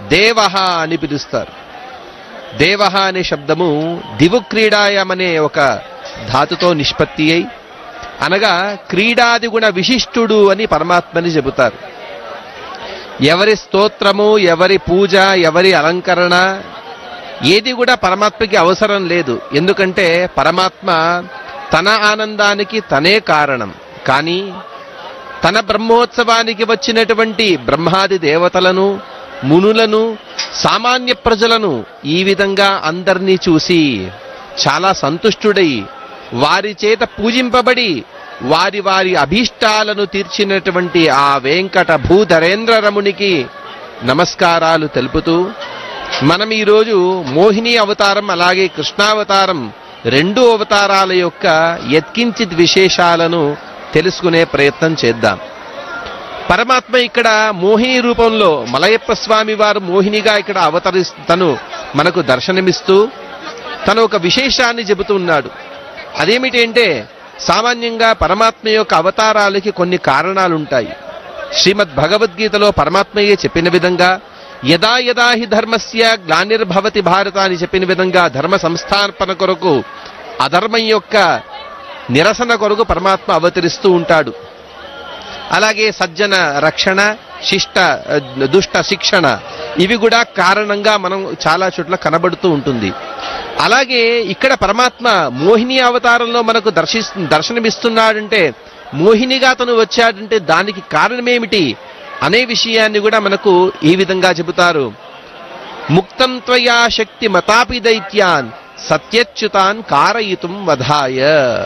దేవహ అని పిలుస్తారు. దేవహ అనే శబ్దము దివు క్రీడాయం అనే ఒక ధాతుతో నిష్పత్తి అయి, అనగా క్రీడాది గుణ విశిష్టుడు అని పరమాత్మని చెబుతారు. ఎవరి స్తోత్రము, ఎవరి పూజ, ఎవరి అలంకరణ ఏది కూడా పరమాత్మకి అవసరం లేదు. ఎందుకంటే పరమాత్మ తన ఆనందానికి తనే కారణం. కానీ తన బ్రహ్మోత్సవానికి వచ్చినటువంటి బ్రహ్మాది దేవతలను, మునులను, సామాన్య ప్రజలను ఈ విధంగా అందరినీ చూసి చాలా సంతుష్టుడై వారి చేత పూజింపబడి వారి వారి అభీష్టాలను తీర్చినటువంటి ఆ వెంకట భూధరేంద్ర రమునికి నమస్కారాలు తెలుపుతూ, మనం ఈరోజు మోహిని అవతారం అలాగే కృష్ణావతారం రెండు అవతారాల యొక్క యత్కించిత్ విశేషాలను తెలుసుకునే ప్రయత్నం చేద్దాం. పరమాత్మ ఇక్కడ మోహిని రూపంలో మలయప్ప స్వామి వారు మోహినిగా ఇక్కడ తను మనకు దర్శనమిస్తూ తను ఒక విశేషాన్ని చెబుతున్నాడు. అదేమిటంటే, సామాన్యంగా పరమాత్మ యొక్క అవతారాలకి కొన్ని కారణాలుంటాయి. శ్రీమద్ భగవద్గీతలో పరమాత్మయే చెప్పిన విధంగా యదా యదా హి ధర్మస్య గ్లానిర్భవతి భారత అని చెప్పిన విధంగా ధర్మ సంస్థాపన కొరకు, అధర్మం యొక్క నిరసన కొరకు పరమాత్మ అవతరిస్తూ ఉంటాడు. అలాగే సజ్జన రక్షణ, దుష్ట శిక్షణ ఇవి కూడా కారణంగా మనం చాలా చోట్ల కనబడుతూ ఉంటుంది. అలాగే ఇక్కడ పరమాత్మ మోహిని అవతారంలో మనకు దర్శనమిస్తున్నాడంటే, మోహినిగా తను వచ్చాడంటే దానికి కారణమేమిటి అనే విషయాన్ని కూడా మనకు ఈ విధంగా చెబుతారు. ముక్తం త్వయా శక్తి మతాపి దైత్యాన్ సత్యచ్యుతాన్ కారయితుం వధాయ.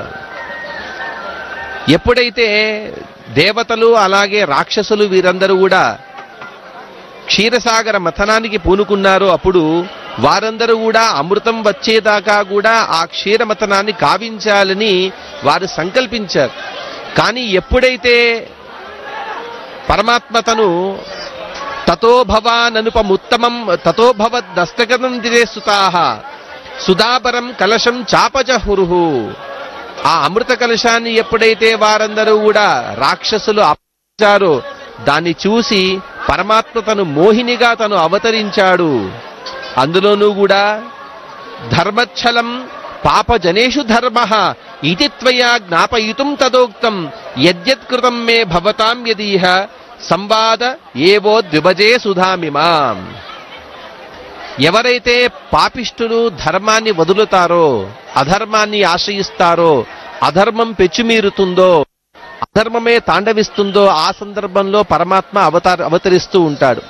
ఎప్పుడైతే దేవతలు అలాగే రాక్షసులు వీరందరూ కూడా క్షీరసాగర మథనానికి పూనుకున్నారో అప్పుడు వారందరూ కూడా అమృతం వచ్చేదాకా కూడా ఆ క్షీరమథనాన్ని కావించాలని వారు సంకల్పించారు. కానీ ఎప్పుడైతే పరమాత్మ తను తతోభవాననుపముత్తమం తతోభవద్దస్తగతం దిరే సుతాః సుధాపరం కలశం చాపజహురుహు, ఆ అమృత కలశాన్ని ఎప్పుడైతే వారందరూ కూడా రాక్షసులు అపహరించారో దాన్ని చూసి పరమాత్మ తను మోహినిగా తను అవతరించాడు. అందులోనూ కూడా ధర్మచ్ఛలం పాపజనేషు ధర్మః ఇతి త్వయా జ్ఞాపయితుం తదోక్తం యద్యత్కృతం మే భవతాం యదీహ సంవాద ఏవో ద్విభజే సుధామిమాం. ఎవరైతే పాపిష్టులు ధర్మాన్ని వదులుతారో, అధర్మాన్ని ఆశ్రయిస్తారో, అధర్మం పెచ్చుమీరుతుందో, అధర్మమే తాండవిస్తుందో ఆ సందర్భంలో పరమాత్మ అవతరిస్తూ ఉంటాడు.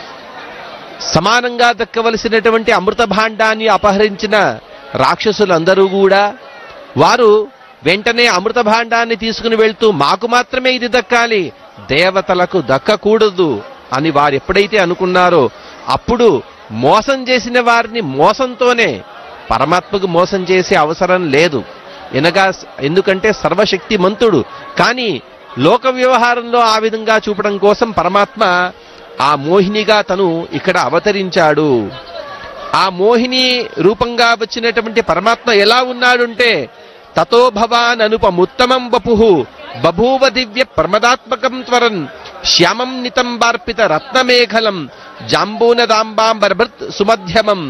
సమానంగా దక్కవలసినటువంటి అమృత భాండాన్ని అపహరించిన రాక్షసులందరూ కూడా వారు వెంటనే అమృత భాండాన్ని తీసుకుని వెళ్తూ మాకు మాత్రమే ఇది దక్కాలి, దేవతలకు దక్కకూడదు అని వారు ఎప్పుడైతే అనుకున్నారో అప్పుడు మోసం చేసిన వారిని మోసంతోనే, పరమాత్మకు మోసం చేసే అవసరం లేదు. ఎందుకంటే సర్వశక్తిమంతుడు. కానీ లోక వ్యవహారంలో ఆ విధంగా చూపడం కోసం పరమాత్మ ఆ మోహినిగా తను ఇక్కడ అవతరించాడు. ఆ మోహిని రూపంగా వచ్చినటువంటి పరమాత్మ ఎలా ఉన్నాడుంటే, తతో భవాననుపముత్తమం వపుః బభూవ దివ్య ప్రమదాత్మకం త్వరన్ శ్యామం నితంబార్పిత రత్నమేఖలం జాంబూనదాంబాంబర్భృత్ సుమధ్యమం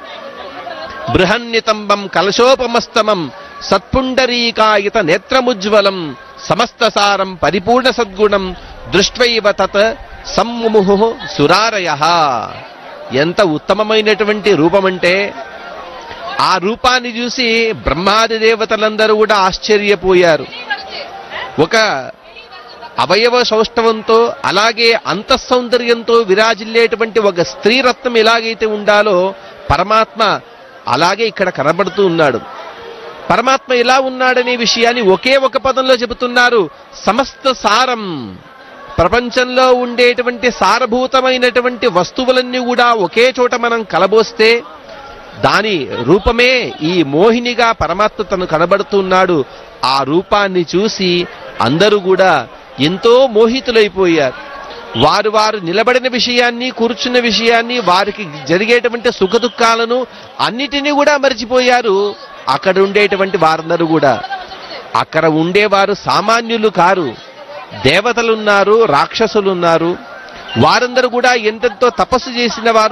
బృహన్నితంబం కలశోపమస్తమం సత్పుండరీకాయత నేత్రముజ్వలం సమస్తసారం పరిపూర్ణ సద్గుణం దృష్ట్వైవ తత్ సమ్ముముః సురారయః. ఎంత ఉత్తమమైనటువంటి రూపమంటే, ఆ రూపాన్ని చూసి బ్రహ్మాది దేవతలందరూ కూడా ఆశ్చర్యపోయారు. ఒక అవయవ సౌష్ఠవంతో అలాగే అంతఃసౌందర్యంతో విరాజిల్లేటువంటి ఒక స్త్రీరత్నం ఎలాగైతే ఉండాలో పరమాత్మ అలాగే ఇక్కడ కనబడుతూ ఉన్నాడు. పరమాత్మ ఎలా ఉన్నాడనే విషయాన్ని ఒకే ఒక పదంలో చెబుతున్నారు, సమస్త సారం. ప్రపంచంలో ఉండేటువంటి సారభూతమైనటువంటి వస్తువులన్నీ కూడా ఒకే చోట మనం కలబోస్తే దాని రూపమే ఈ మోహినిగా పరమాత్మ తను కనబడుతున్నాడు. ఆ రూపాన్ని చూసి అందరూ కూడా ఎంతో మోహితులైపోయారు. వారు నిలబడిన విషయాన్ని, కూర్చున్న విషయాన్ని, వారికి జరిగేటువంటి సుఖదుఖాలను అన్నిటినీ కూడా మర్చిపోయారు. అక్కడ ఉండేటువంటి వారందరూ కూడా, అక్కడ ఉండేవారు సామాన్యులు కారు, దేవతలున్నారు, రాక్షసులున్నారు. వారందరూ కూడా ఎంతెంతో తపస్సు చేసిన వారు.